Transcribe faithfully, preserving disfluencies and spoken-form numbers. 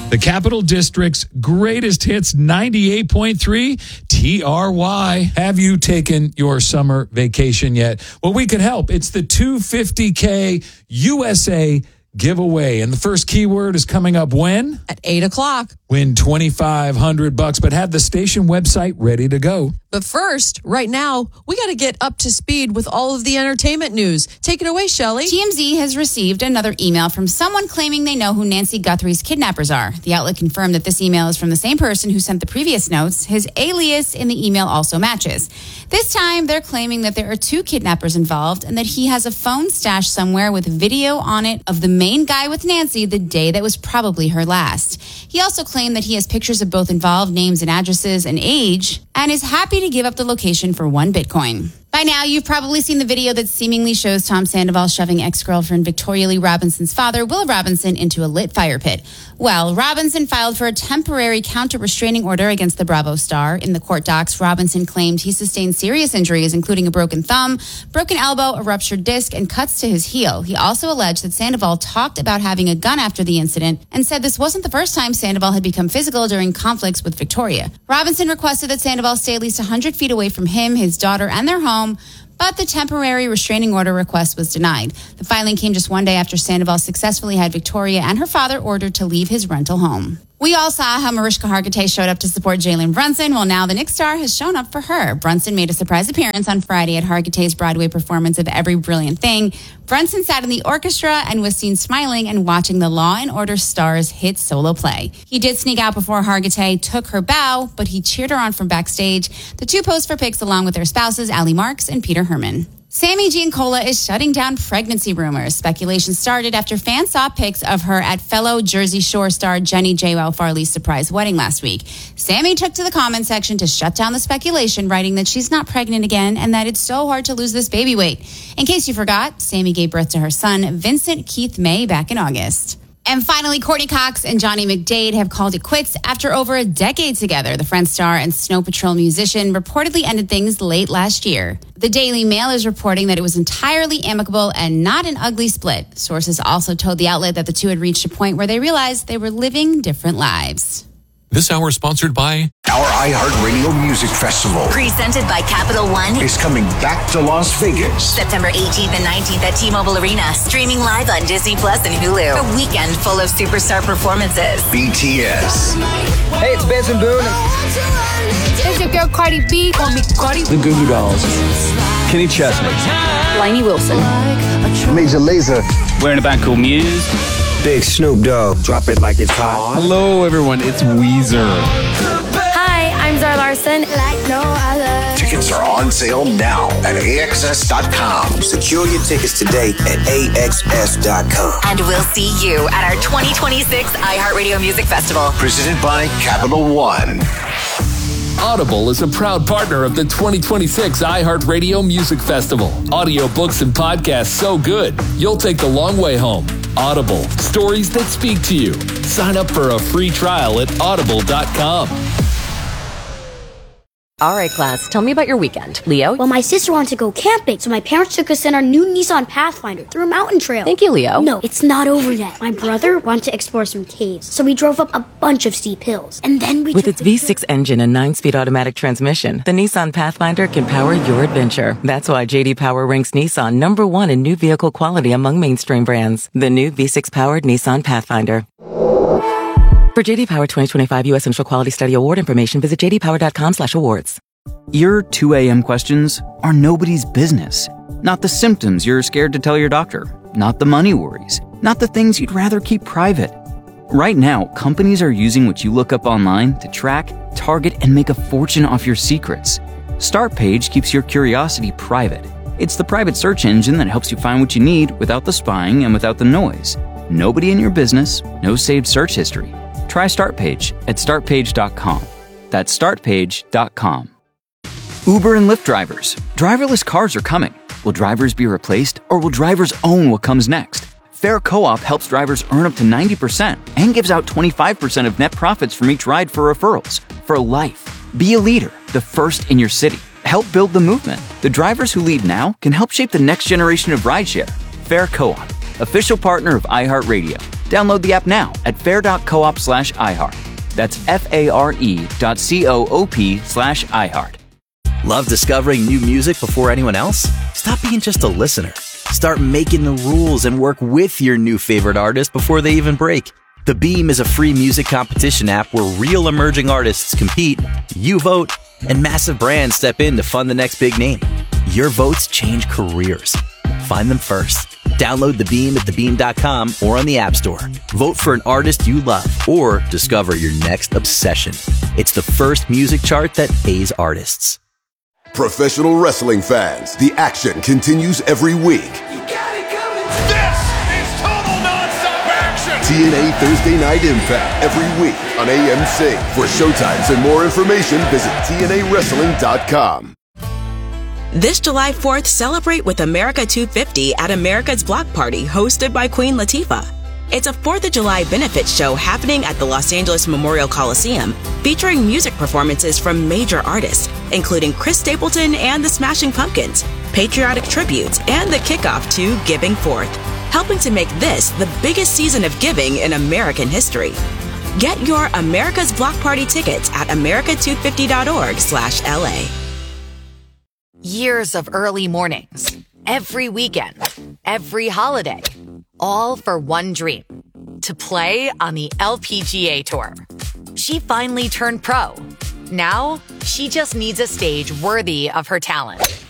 The Capital District's greatest hits, ninety-eight point three T R Y. Have you taken your summer vacation yet? Well, we can help. It's the two hundred fifty K U S A giveaway. And the first keyword is coming up when? At eight o'clock. Win twenty-five hundred bucks, but have the station website ready to go. But first, right now, we got to get up to speed with all of the entertainment news. Take it away, Shelley. T M Z has received another email from someone claiming they know who Nancy Guthrie's kidnappers are. The outlet confirmed that this email is from the same person who sent the previous notes. His alias in the email also matches. This time, they're claiming that there are two kidnappers involved and that he has a phone stashed somewhere with video on it of the main guy with Nancy the day that was probably her last. He also claimed that he has pictures of both involved, names and addresses and age, and is happy to give up the location for one Bitcoin. By now, you've probably seen the video that seemingly shows Tom Sandoval shoving ex-girlfriend Victoria Lee Robinson's father, Will Robinson, into a lit fire pit. Well, Robinson filed for a temporary counter-restraining order against the Bravo star. In the court docs, Robinson claimed he sustained serious injuries, including a broken thumb, broken elbow, a ruptured disc, and cuts to his heel. He also alleged that Sandoval talked about having a gun after the incident and said this wasn't the first time Sandoval had become physical during conflicts with Victoria. Robinson requested that Sandoval stay at least one hundred feet away from him, his daughter, and their home, but the temporary restraining order request was denied. The filing came just one day after Sandoval successfully had Victoria and her father ordered to leave his rental home. We all saw how Mariska Hargitay showed up to support Jalen Brunson. Well, now the Knicks star has shown up for her. Brunson made a surprise appearance on Friday at Hargitay's Broadway performance of Every Brilliant Thing. Brunson sat in the orchestra and was seen smiling and watching the Law and Order star's hit solo play. He did sneak out before Hargitay took her bow, but he cheered her on from backstage. The two posed for pics along with their spouses, Allie Marks and Peter Herman. Sammy Giancola is shutting down pregnancy rumors. Speculation started after fans saw pics of her at fellow Jersey Shore star Jenny J. L. Farley's surprise wedding last week. Sammy took to the comment section to shut down the speculation, writing that she's not pregnant again and that it's so hard to lose this baby weight. In case you forgot, Sammy gave birth to her son, Vincent Keith May, back in August. And finally, Courtney Cox and Johnny McDade have called it quits after over a decade together. The Friends star and Snow Patrol musician reportedly ended things late last year. The Daily Mail is reporting that it was entirely amicable and not an ugly split. Sources also told the outlet that the two had reached a point where they realized they were living different lives. This hour sponsored by our iHeartRadio Music Festival. Presented by Capital One. Is coming back to Las Vegas. September eighteenth and nineteenth at T-Mobile Arena. Streaming live on Disney Plus and Hulu. A weekend full of superstar performances. B T S. Hey, it's Benson Boone. It's your girl Cardi B. Call me Cardi. The Goo Goo Dolls. Kenny Chesney. Lainey Wilson. Major Lazer. We're in a band called Muse. Big Snoop Dogg. Drop it like it's hot. Hello, everyone. It's Weezer. Hi, I'm Zara Larson. Like no other. Tickets are on sale now at A X S dot com. Secure your tickets today at A X S dot com. And we'll see you at our twenty twenty-six iHeartRadio Music Festival. Presented by Capital One. Audible is a proud partner of the twenty twenty-six iHeartRadio Music Festival. Audiobooks and podcasts so good, you'll take the long way home. Audible, stories that speak to you. Sign up for a free trial at audible dot com. All right, class, tell me about your weekend. Leo? Well, my sister wanted to go camping, so my parents took us in our new Nissan Pathfinder through a mountain trail. Thank you, Leo. No, it's not over yet. My brother wanted to explore some caves, so we drove up a bunch of steep hills. And then we With its V six engine and nine-speed automatic transmission, the Nissan Pathfinder can power your adventure. That's why J D Power ranks Nissan number one in new vehicle quality among mainstream brands. The new V six-powered Nissan Pathfinder. For J D Power twenty twenty-five U S Central Quality Study Award information, visit j d power dot com slash awards. Your two a.m. questions are nobody's business. Not the symptoms you're scared to tell your doctor. Not the money worries. Not the things you'd rather keep private. Right now, companies are using what you look up online to track, target, and make a fortune off your secrets. Startpage keeps your curiosity private. It's the private search engine that helps you find what you need without the spying and without the noise. Nobody in your business, no saved search history. Try Startpage at start page dot com. That's start page dot com. Uber and Lyft drivers. Driverless cars are coming. Will drivers be replaced, or will drivers own what comes next? Fair Co-op helps drivers earn up to ninety percent and gives out twenty-five percent of net profits from each ride for referrals. For life. Be a leader, the first in your city. Help build the movement. The drivers who lead now can help shape the next generation of rideshare. Fair Co-op, official partner of iHeartRadio. Download the app now at fair.coop slash iHeart. That's F-A-R-E dot C-O-O-P slash iHeart. Love discovering new music before anyone else? Stop being just a listener. Start making the rules and work with your new favorite artist before they even break. The Beam is a free music competition app where real emerging artists compete, you vote, and massive brands step in to fund the next big name. Your votes change careers. Find them first. Download The Beam at the beam dot com or on the App Store. Vote for an artist you love or discover your next obsession. It's the first music chart that pays artists. Professional wrestling fans, the action continues every week. You got it coming. This is total nonstop action. T N A Thursday Night Impact every week on A M C. For showtimes and more information, visit T N A wrestling dot com. This July fourth, celebrate with America two fifty at America's Block Party, hosted by Queen Latifah. It's a fourth of July benefit show happening at the Los Angeles Memorial Coliseum, featuring music performances from major artists, including Chris Stapleton and the Smashing Pumpkins, patriotic tributes, and the kickoff to Giving Forth, helping to make this the biggest season of giving in American history. Get your America's Block Party tickets at america two fifty dot org slash L A. Years of early mornings, every weekend, every holiday, all for one dream, to play on the L P G A Tour. She finally turned pro. Now, she just needs a stage worthy of her talent.